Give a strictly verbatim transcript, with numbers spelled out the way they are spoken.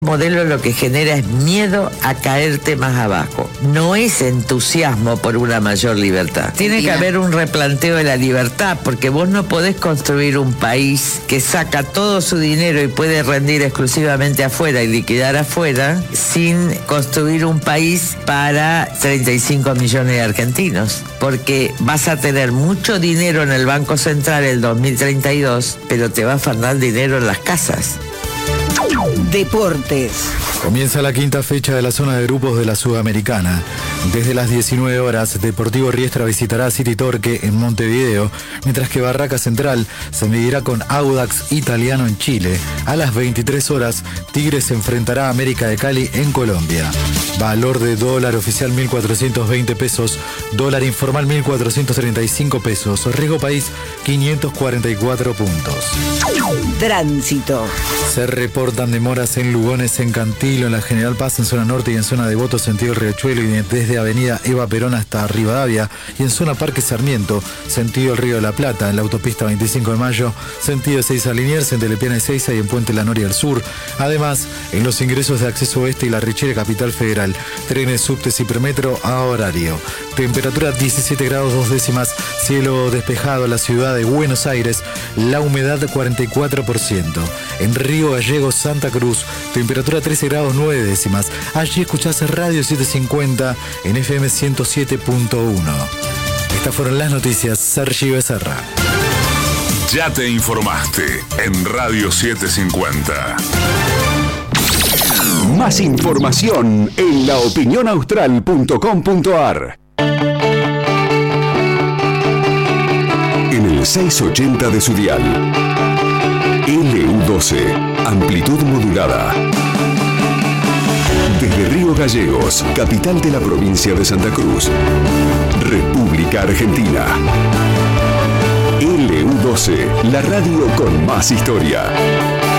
Modelo lo que genera es miedo a caerte más abajo. No es entusiasmo por una mayor libertad. Tiene que haber un replanteo de la libertad, porque vos no podés construir un país que saca todo su dinero y puede rendir exclusivamente afuera y liquidar afuera, sin construir un país para treinta y cinco millones de argentinos. Porque vas a tener mucho dinero en el Banco Central el dos mil treinta y dos, pero te va a faltar dinero en las casas. Deportes. Comienza la quinta fecha de la zona de grupos de la Sudamericana. Desde las diecinueve horas, Deportivo Riestra visitará a City Torque en Montevideo, mientras que Barraca Central se medirá con Audax Italiano en Chile. A las veintitrés horas, Tigres se enfrentará a América de Cali en Colombia. Valor de dólar oficial mil cuatrocientos veinte pesos, dólar informal mil cuatrocientos treinta y cinco pesos, riesgo país quinientos cuarenta y cuatro puntos. Tránsito. Se reportan demoras en Lugones, en Cantilo, en la General Paz, en zona norte y en zona Devoto, sentido Riachuelo, y desde avenida Eva Perón hasta Rivadavia, y en zona Parque Sarmiento, sentido el Río de la Plata, en la autopista veinticinco de mayo, sentido Ezeiza Liniers, en Telepiana Ezeiza y en Puente La Noria del Sur. Además, en los ingresos de acceso oeste y la Richera Capital Federal, trenes, subtes y premetro a horario. Temperatura diecisiete grados dos décimas, cielo despejado en la ciudad de Buenos Aires, la humedad cuarenta y cuatro por ciento. En Río Gallegos, Santa Cruz, temperatura trece grados nueve décimas. Allí escuchás Radio setecientos cincuenta en F M ciento siete punto uno. Estas fueron las noticias. Sergio Becerra. Ya te informaste en Radio setecientos cincuenta. Más información en la opinión austral punto com punto a r. En el seiscientos ochenta de su dial. L U doce, amplitud modulada. Desde Río Gallegos, capital de la provincia de Santa Cruz, República Argentina. L U doce, la radio con más historia.